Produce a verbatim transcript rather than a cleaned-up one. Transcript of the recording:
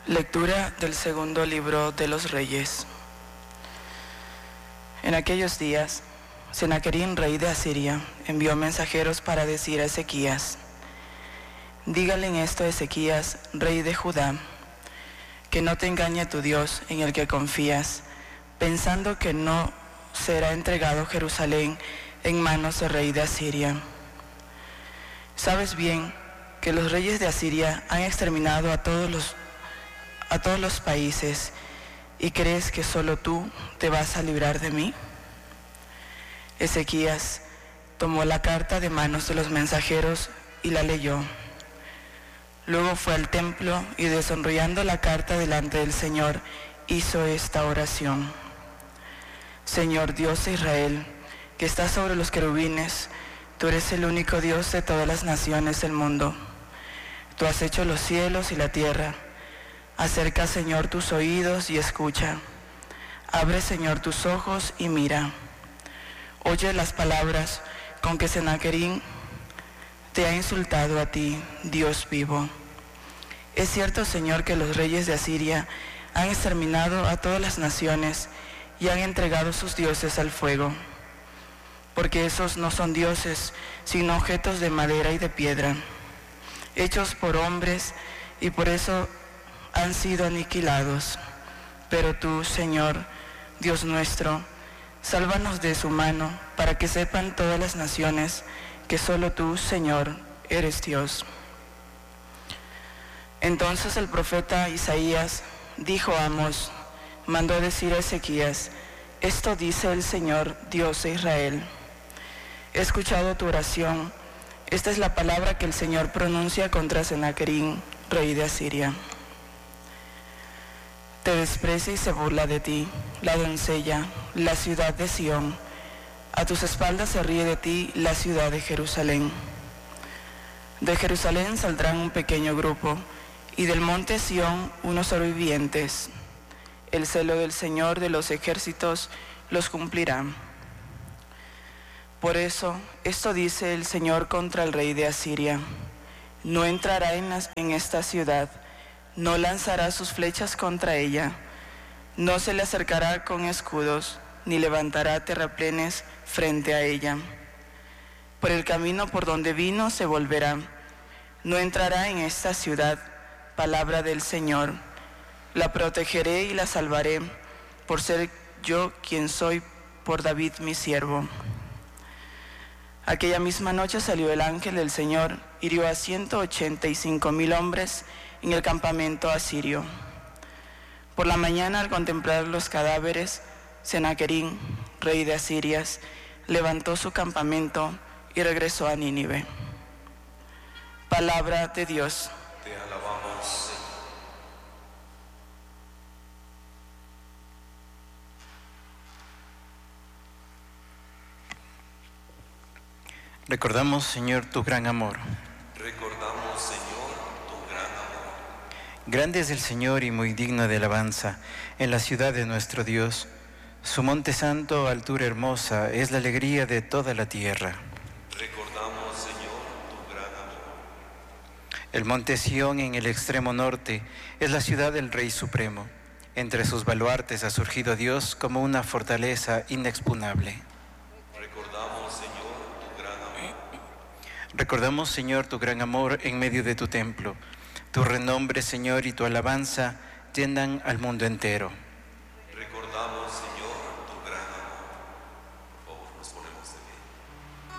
Lectura del segundo libro de los Reyes. En aquellos días, Senaquerín, rey de Asiria, envió mensajeros para decir a Ezequías: dígale en esto a Ezequías, rey de Judá, que no te engañe tu Dios en el que confías, pensando que no será entregado Jerusalén en manos del rey de Asiria. Sabes bien que los reyes de Asiria han exterminado a todos los, a todos los países, ¿y crees que solo tú te vas a librar de mí? Ezequías tomó la carta de manos de los mensajeros y la leyó. Luego fue al templo y, desenrollando la carta delante del Señor, hizo esta oración: Señor Dios de Israel, que estás sobre los querubines, tú eres el único Dios de todas las naciones del mundo. Tú has hecho los cielos y la tierra. Acerca, Señor, tus oídos y escucha. Abre, Señor, tus ojos y mira. Oye las palabras con que Senaquerín te ha insultado a ti, Dios vivo. Es cierto, Señor, que los reyes de Asiria han exterminado a todas las naciones y han entregado sus dioses al fuego, porque esos no son dioses, sino objetos de madera y de piedra, hechos por hombres, y por eso han sido aniquilados. Pero tú, Señor, Dios nuestro, sálvanos de su mano, para que sepan todas las naciones que solo tú, Señor, eres Dios. Entonces el profeta Isaías dijo a Amós, mandó decir a Ezequías: esto dice el Señor, Dios de Israel: he escuchado tu oración. Esta es la palabra que el Señor pronuncia contra Senaquerín, rey de Asiria. Te desprecia y se burla de ti la doncella, la ciudad de Sión. A tus espaldas se ríe de ti la ciudad de Jerusalén. De Jerusalén saldrán un pequeño grupo, y del monte Sión unos sobrevivientes. El celo del Señor de los ejércitos los cumplirá. Por eso, esto dice el Señor contra el rey de Asiria: no entrará en, las, en esta ciudad, no lanzará sus flechas contra ella, no se le acercará con escudos, ni levantará terraplenes frente a ella. Por el camino por donde vino se volverá, no entrará en esta ciudad. Palabra del Señor. La protegeré y la salvaré, por ser yo quien soy, por David mi siervo. Aquella misma noche salió el ángel del Señor, hirió a ciento ochenta y cinco mil hombres en el campamento asirio. Por la mañana, al contemplar los cadáveres, Senaquerín, rey de Asiria, levantó su campamento y regresó a Nínive. Palabra de Dios. Te alabamos, Señor. Recordamos, Señor, tu gran amor. Recordamos, Señor, tu gran amor. Grande es el Señor y muy digno de alabanza en la ciudad de nuestro Dios. Su monte santo, altura hermosa, es la alegría de toda la tierra. Recordamos, Señor, tu gran amor. El monte Sión en el extremo norte es la ciudad del Rey Supremo. Entre sus baluartes ha surgido Dios como una fortaleza inexpugnable. Recordamos, Señor, tu gran amor. Recordamos, Señor, tu gran amor en medio de tu templo. Tu renombre, Señor, y tu alabanza llenan al mundo entero.